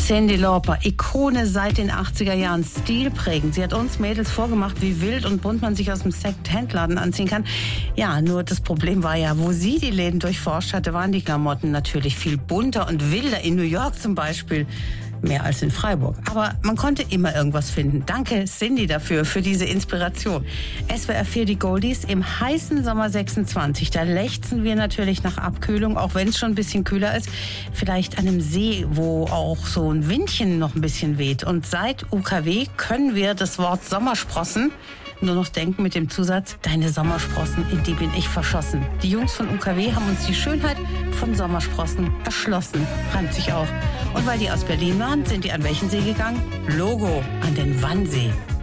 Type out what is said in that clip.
Cyndi Lauper, Ikone seit den 80er Jahren, stilprägend. Sie hat uns Mädels vorgemacht, wie wild und bunt man sich aus dem Second-Hand-Laden anziehen kann. Ja, nur das Problem war ja, wo sie die Läden durchforscht hatte, waren die Klamotten natürlich viel bunter und wilder. In New York zum Beispiel. Mehr als in Freiburg. Aber man konnte immer irgendwas finden. Danke, Cyndi, dafür, für diese Inspiration. SWR 4 die Goldies im heißen Sommer 26. Da lechzen wir natürlich nach Abkühlung, auch wenn es schon ein bisschen kühler ist. Vielleicht an einem See, wo auch so ein Windchen noch ein bisschen weht. Und seit UKW können wir das Wort Sommersprossen nur noch denken mit dem Zusatz, deine Sommersprossen, in die bin ich verschossen. Die Jungs von UKW haben uns die Schönheit von Sommersprossen erschlossen. Reimt sich auch. Und weil die aus Berlin waren, sind die an welchen See gegangen? Logo, an den Wannsee.